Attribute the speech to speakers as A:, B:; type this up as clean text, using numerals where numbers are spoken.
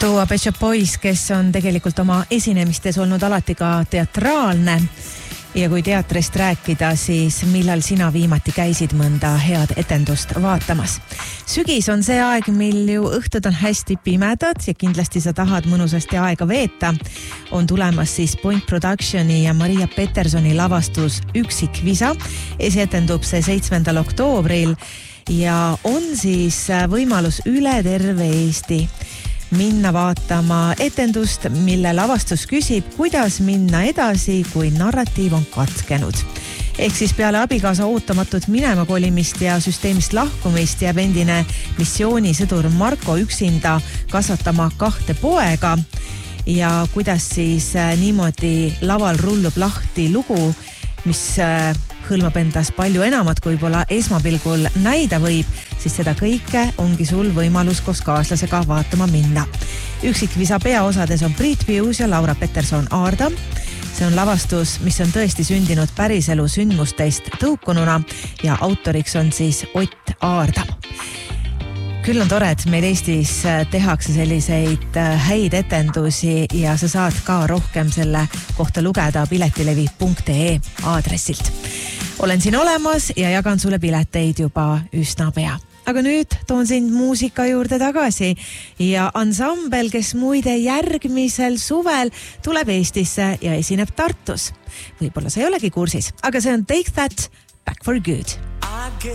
A: Duo Pet Shop Boys, kes on tegelikult oma esinemistes olnud alati ka teatraalne. Ja kui teatrist rääkida, siis millal sina viimati käisid mõnda head etendust vaatamas? Sügis on see aeg, mil ju õhtud on hästi pimedad ja kindlasti sa tahad mõnusasti aega veeta. On tulemas siis Point Productioni ja Maria Petersoni lavastus Üksikvisa. Esietendub see 7. oktoobril ja on siis võimalus üle terve Eesti minna vaatama etendust, mille lavastus küsib, kuidas minna edasi, kui narratiiv on katkenud. Ehk siis peale abikaasa ootamatut minema kolimist ja süsteemist lahkumist jääb endine missioonisõdur Marko üksinda kasvatama 2 poega ja kuidas siis niimoodi laval rullub lahti lugu, mis hõlmab endas palju enamat, kui võib-olla esmapilgul näida võib, siis seda kõike ongi sul võimalus koos kaaslasega vaatama minna. Üksikvisa peaosades on Priit Pius ja Laura Peterson-Aarda. See on lavastus, mis on tõesti sündinud päriselu sündmustest tõukununa ja autoriks on siis Ott Aarda. Küll on tore, et meil Eestis tehakse selliseid häid etendusi ja sa saad ka rohkem selle kohta lugeda piletilevi.ee aadressilt. Olen siin olemas ja jagan sulle pileteid juba üsna pea. Aga nüüd toon sind muusika juurde tagasi ja ansambel, kes muide järgmisel suvel tuleb Eestisse ja esineb Tartus. Võib-olla sa ei olegi kursis, aga see on Take That Back for Good.